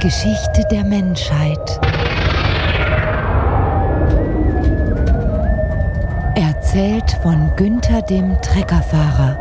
Geschichte der Menschheit. Erzählt von Günther dem Treckerfahrer.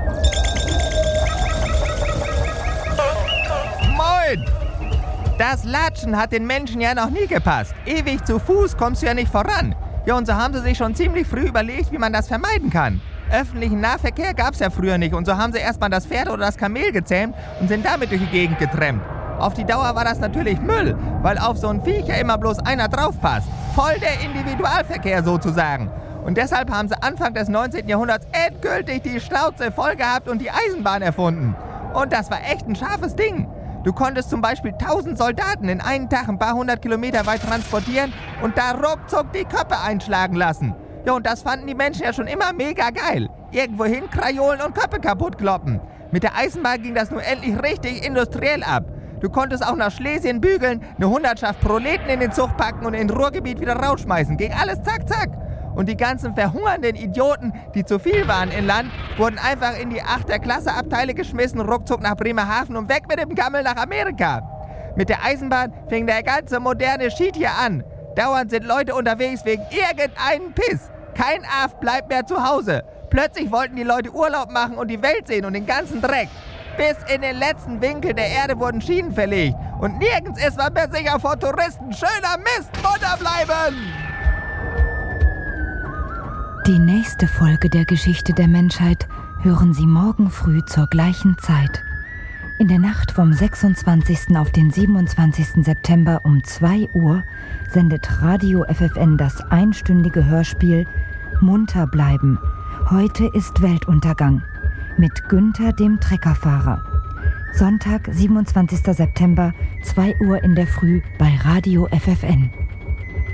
Moin! Das Latschen hat den Menschen ja noch nie gepasst. Ewig zu Fuß kommst du ja nicht voran. Ja, und so haben sie sich schon ziemlich früh überlegt, wie man das vermeiden kann. Öffentlichen Nahverkehr gab's ja früher nicht und so haben sie erstmal das Pferd oder das Kamel gezähmt und sind damit durch die Gegend getrennt. Auf die Dauer war das natürlich Müll, weil auf so ein Viech ja immer bloß einer draufpasst. Voll der Individualverkehr sozusagen. Und deshalb haben sie Anfang des 19. Jahrhunderts endgültig die Schnauze voll gehabt und die Eisenbahn erfunden. Und das war echt ein scharfes Ding. Du konntest zum Beispiel 1000 Soldaten in einen Tag ein paar hundert Kilometer weit transportieren und da ruckzuck die Köpfe einschlagen lassen. Ja, und das fanden die Menschen ja schon immer mega geil. Irgendwohin Krajolen und Köpfe kaputt kloppen. Mit der Eisenbahn ging das nun endlich richtig industriell ab. Du konntest auch nach Schlesien bügeln, eine Hundertschaft Proleten in den Zug packen und in Ruhrgebiet wieder rausschmeißen. Ging alles zack, zack. Und die ganzen verhungernden Idioten, die zu viel waren in Land, wurden einfach in die 8. Klasse Abteile geschmissen, ruckzuck nach Bremerhaven und weg mit dem Gammel nach Amerika. Mit der Eisenbahn fing der ganze moderne Shit hier an. Dauernd sind Leute unterwegs wegen irgendeinem Piss. Kein Aff bleibt mehr zu Hause. Plötzlich wollten die Leute Urlaub machen und die Welt sehen und den ganzen Dreck. Bis in den letzten Winkel der Erde wurden Schienen verlegt. Und nirgends ist man mehr sicher vor Touristen. Schöner Mist, munter bleiben! Die nächste Folge der Geschichte der Menschheit hören Sie morgen früh zur gleichen Zeit. In der Nacht vom 26. auf den 27. September um 2 Uhr sendet Radio FFN das einstündige Hörspiel Munter bleiben. Heute ist Weltuntergang mit Günther dem Treckerfahrer. Sonntag, 27. September, 2 Uhr in der Früh bei Radio FFN.